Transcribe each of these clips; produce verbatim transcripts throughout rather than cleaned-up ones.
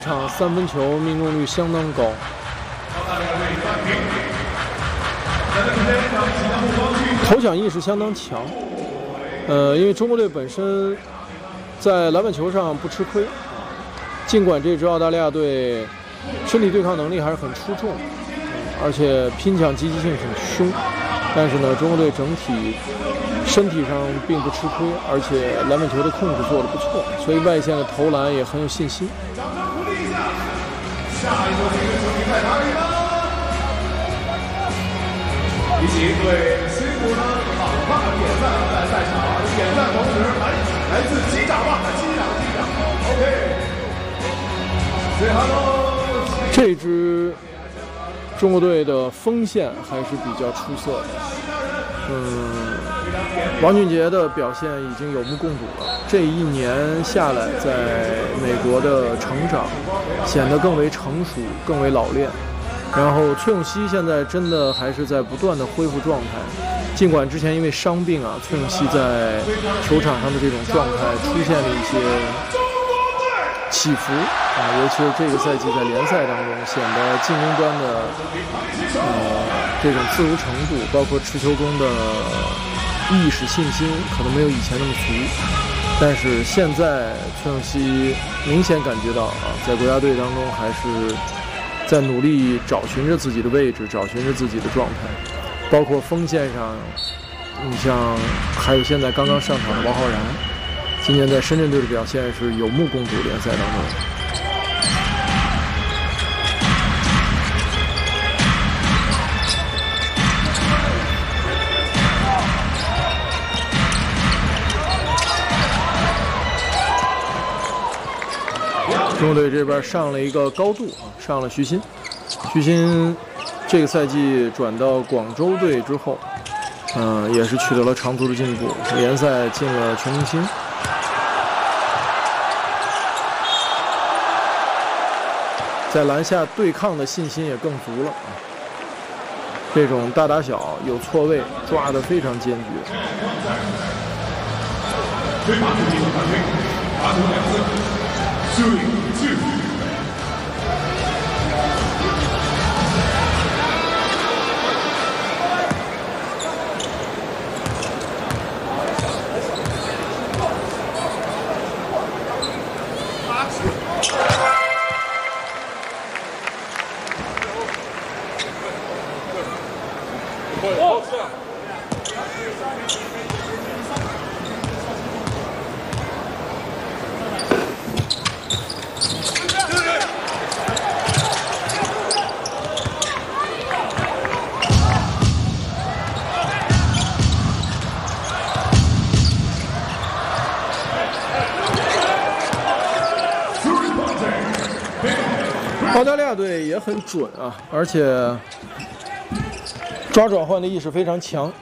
场三分球命中率相当高。投抢意识相当强。呃，因为中国队本身在篮板球上不吃亏，尽管这支澳大利亚队身体对抗能力还是很出众，而且拼抢积极性很凶，但是呢，中国队整体身体上并不吃亏，而且篮板球的控制做得不错，所以外线的投篮也很有信心。 下一波这个球比赛哪里呢？一起对辛苦的厂爸点赞，在赛场点赞同时来来自击掌吧，击掌击掌 ，OK。Say hello。 这支中国队的锋线还是比较出色的，嗯，王俊杰的表现已经有目共睹了。这一年下来，在美国的成长显得更为成熟，更为老练。然后崔永熙现在真的还是在不断的恢复状态，尽管之前因为伤病啊，崔永熙在球场上的这种状态出现了一些起伏啊，尤其是这个赛季在联赛当中，显得进攻端的呃这种自如程度，包括持球中的意识信心，可能没有以前那么足。但是现在崔永熙明显感觉到啊，在国家队当中还是在努力找寻着自己的位置，找寻着自己的状态，包括锋线上，你像还有现在刚刚上场的王浩然，今年在深圳队的表现是有目共睹，联赛当中。中国队这边上了一个高度啊，上了徐新。徐新这个赛季转到广州队之后，嗯、呃，也是取得了长足的进步，联赛进了全明星。在篮下对抗的信心也更足了啊！这种大打小有错位，抓得非常坚决。澳大利亚队也很准啊，而且抓转换的意识非常强。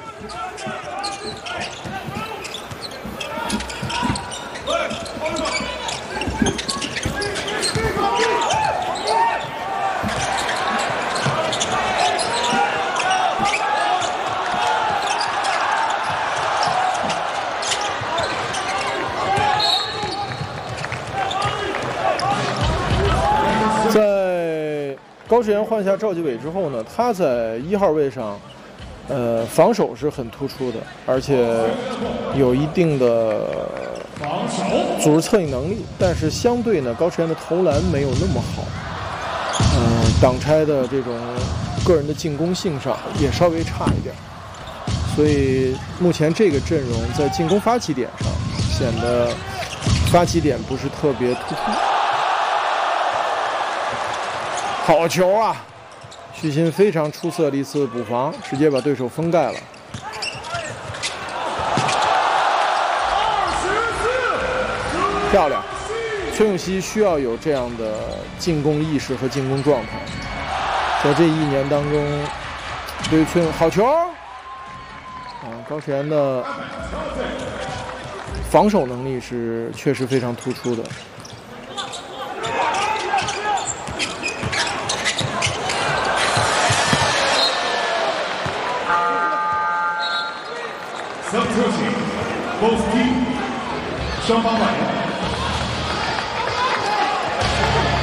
高世炎换下赵继伟之后呢，他在一号位上，呃，防守是很突出的，而且有一定的组织策应能力。但是相对呢，高世炎的投篮没有那么好，嗯、呃，挡拆的这种个人的进攻性上也稍微差一点。所以目前这个阵容在进攻发起点上显得发起点不是特别突出。好球啊！徐新非常出色的一次补防，直接把对手封盖了。漂亮！崔永熙需要有这样的进攻意识和进攻状态。在这一年当中，对于崔永好球啊！高世炎的防守能力是确实非常突出的。 双方反应